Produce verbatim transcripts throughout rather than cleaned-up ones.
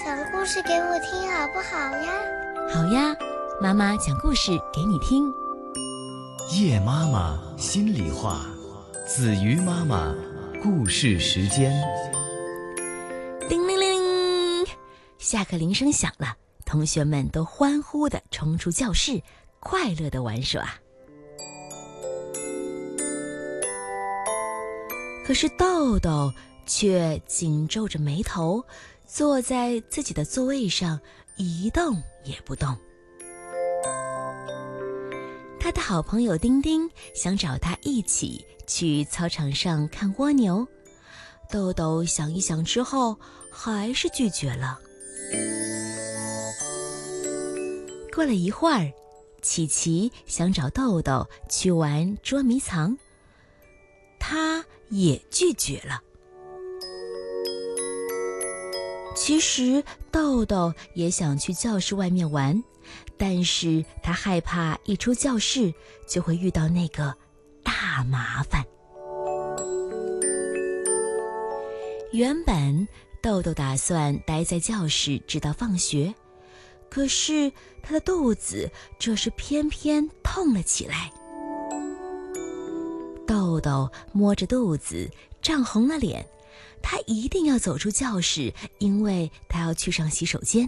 讲故事给我听好不好呀？ 好呀，妈妈讲故事给你听。 叶妈妈心里话，子瑜妈妈故事时间。 叮铃铃，下课铃声响了，同学们都欢呼地冲出教室，快乐地玩耍。可是豆豆却紧皱着眉头，坐在自己的座位上一动也不动。他的好朋友丁丁想找他一起去操场上看蜗牛，豆豆想一想之后还是拒绝了。过了一会儿，琪琪想找豆豆去玩捉迷藏，他也拒绝了。其实豆豆也想去教室外面玩，但是他害怕一出教室就会遇到那个大麻烦。原本豆豆打算待在教室直到放学，可是他的肚子这时偏偏痛了起来。豆豆摸着肚子，涨红了脸，他一定要走出教室，因为他要去上洗手间。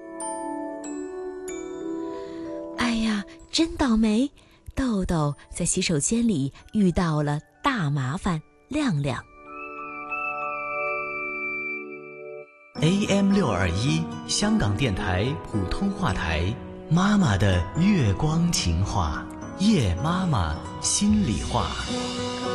哎呀，真倒霉！豆豆在洗手间里遇到了大麻烦亮亮。 A M 六二一 香港电台普通话台，妈妈的月光情话，叶妈妈心里话。